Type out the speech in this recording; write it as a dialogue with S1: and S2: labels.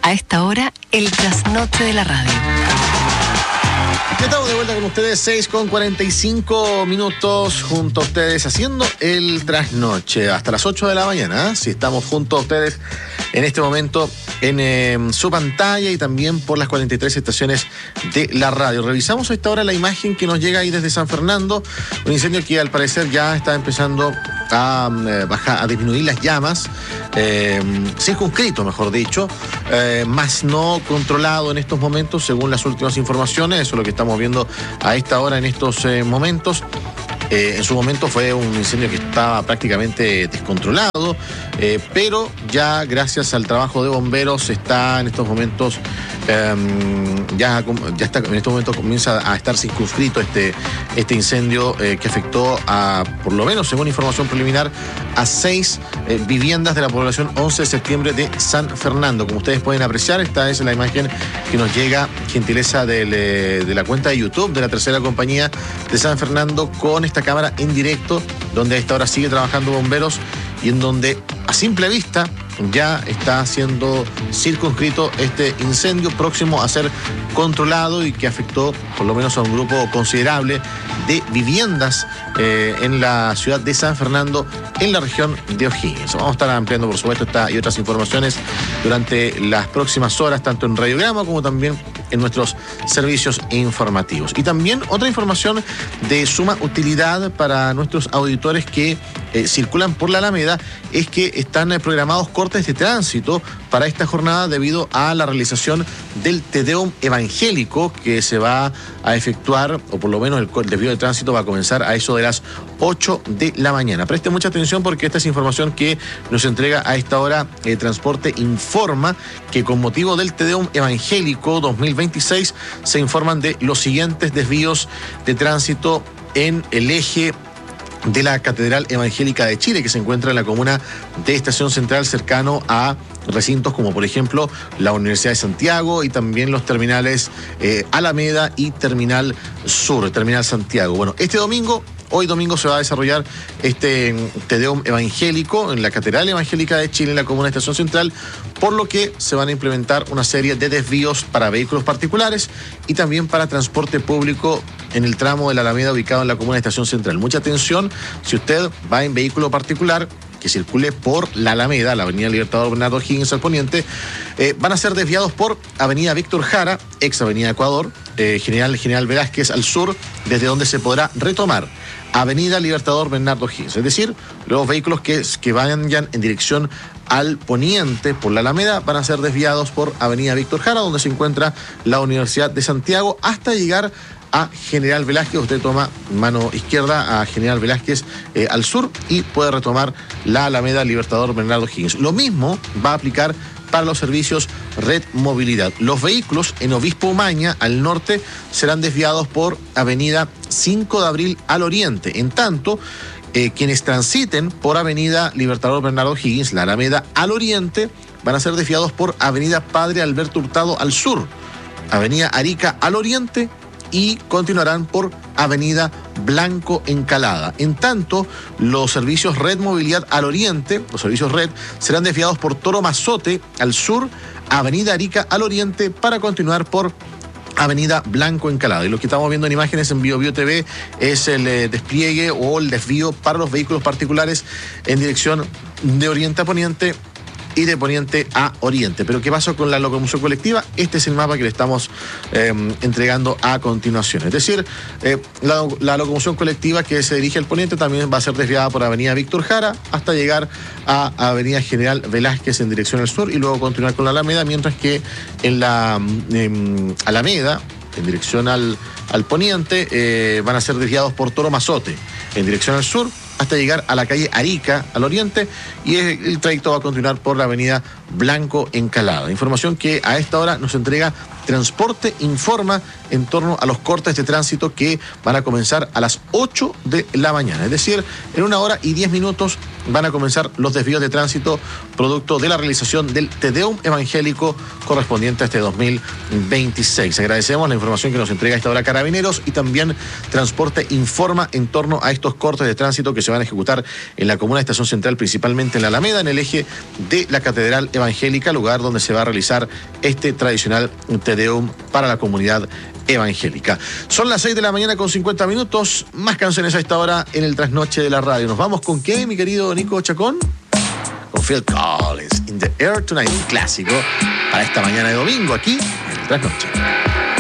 S1: A esta hora, el trasnoche de la radio.
S2: Estamos de vuelta con ustedes, 6:45 junto a ustedes, haciendo el trasnoche hasta las 8 de la mañana. Si estamos junto a ustedes en este momento en su pantalla y también por las 43 estaciones de la radio. Revisamos a esta hora la imagen que nos llega ahí desde San Fernando, un incendio que al parecer ya está empezando a bajar, a disminuir las llamas, circunscrito, mejor dicho, más no controlado en estos momentos, según las últimas informaciones. Eso es lo que estamos viendo a esta hora, en estos momentos. En su momento fue un incendio que estaba prácticamente descontrolado, pero ya gracias al trabajo de bomberos está en estos momentos, ya está, en estos momentos comienza a estar circunscrito este incendio que afectó a, por lo menos según información preliminar, a 6 viviendas de la población 11 de septiembre de San Fernando. Como ustedes pueden apreciar, esta es la imagen que nos llega, gentileza de la cuenta de YouTube de la tercera compañía de San Fernando, con esta cámara en directo, donde a esta hora sigue trabajando bomberos y en donde a simple vista ya está siendo circunscrito este incendio, próximo a ser controlado, y que afectó por lo menos a un grupo considerable de viviendas en la ciudad de San Fernando, en la región de O'Higgins. Vamos a estar ampliando, por supuesto, esta y otras informaciones durante las próximas horas, tanto en Radiograma como también en nuestros servicios informativos. Y también otra información de suma utilidad para nuestros auditores que circulan por la Alameda es que están programados cortes de tránsito para esta jornada debido a la realización del Te Deum evangélico que se va a efectuar, o por lo menos el desvío de tránsito va a comenzar a eso de las 8 de la mañana. Preste mucha atención porque esta es información que nos entrega a esta hora Transporte Informa, que con motivo del Te Deum evangélico 2026 se informan de los siguientes desvíos de tránsito en el eje de la Catedral Evangélica de Chile, que se encuentra en la comuna de Estación Central, cercano a recintos como por ejemplo la Universidad de Santiago y también los terminales Alameda y Terminal Sur, Terminal Santiago. Bueno, hoy domingo se va a desarrollar este Te Deum evangélico en la Catedral Evangélica de Chile, en la comuna de Estación Central, por lo que se van a implementar una serie de desvíos para vehículos particulares y también para transporte público en el tramo de la Alameda ubicado en la comuna de Estación Central. Mucha atención, si usted va en vehículo particular que circule por la Alameda, la avenida Libertador Bernardo O'Higgins al poniente, van a ser desviados por avenida Víctor Jara, ex avenida Ecuador, General Velázquez al sur, desde donde se podrá retomar avenida Libertador Bernardo O'Higgins. Es decir, los vehículos que vayan en dirección al poniente por la Alameda van a ser desviados por avenida Víctor Jara, donde se encuentra la Universidad de Santiago, hasta llegar a General Velázquez. Usted toma mano izquierda a General Velázquez al sur y puede retomar la Alameda Libertador Bernardo O'Higgins. Lo mismo va a aplicar para los servicios Red Movilidad. Los vehículos en Obispo Umaña al norte serán desviados por avenida 5 de Abril al oriente. En tanto, quienes transiten por avenida Libertador Bernardo O'Higgins, la Alameda al oriente, van a ser desviados por avenida Padre Alberto Hurtado al sur, avenida Arica al oriente, y continuarán por avenida Blanco Encalada. En tanto, los servicios Red Movilidad al oriente, los servicios Red, serán desviados por Toro Mazote al sur, avenida Arica al oriente, para continuar por avenida Blanco Encalada. Y lo que estamos viendo en imágenes en BioBio TV es el despliegue o el desvío para los vehículos particulares en dirección de oriente a poniente y de poniente a oriente. Pero ¿qué pasó con la locomoción colectiva? Este es el mapa que le estamos entregando a continuación. Es decir, la locomoción colectiva que se dirige al poniente también va a ser desviada por avenida Víctor Jara hasta llegar a avenida General Velázquez en dirección al sur y luego continuar con la Alameda, mientras que en la Alameda, en dirección al poniente, van a ser desviados por Toro Mazote en dirección al sur hasta llegar a la calle Arica al oriente, y el trayecto va a continuar por la avenida Blanco Encalada. Información que a esta hora nos entrega Transporte Informa en torno a los cortes de tránsito que van a comenzar a las 8 de la mañana. Es decir, en 1 hora y 10 minutos van a comenzar los desvíos de tránsito producto de la realización del Te Deum evangélico correspondiente a este 2026. Agradecemos la información que nos entrega a esta hora Carabineros y también Transporte informa en torno a estos cortes de tránsito que se van a ejecutar en la comuna de Estación Central, principalmente en la Alameda, en el eje de la Catedral Evangélica, lugar donde se va a realizar este tradicional Te Deum para la comunidad evangélica. Son las 6 de la mañana con 50 minutos. Más canciones a esta hora en el trasnoche de la radio. ¿Nos vamos con qué, mi querido Nico Chacón? Con Phil Collins, In the Air Tonight, un clásico para esta mañana de domingo aquí en el trasnoche.